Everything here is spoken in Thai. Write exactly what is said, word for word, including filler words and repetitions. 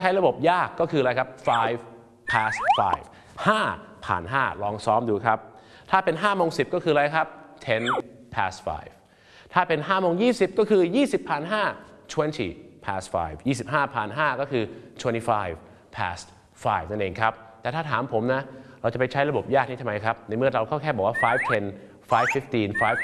ใช้ระบบยากก็คืออะไรครับ five past five ห้าผ่านห้าลองซ้อมดูครับถ้าเป็นห้าโมงสิบก็คืออะไรครับ ten past five ถ้าเป็นห้าโมงยี่สิบก็คือยี่สิบผ่านห้า twenty past five ยี่สิบห้าผ่านห้าก็คือ twenty-five past five นั่นเองครับแต่ถ้าถามผมนะเราจะไปใช้ระบบยากนี่ทำไมครับในเมื่อเราก็แค่บอกว่า five ten five fifteen five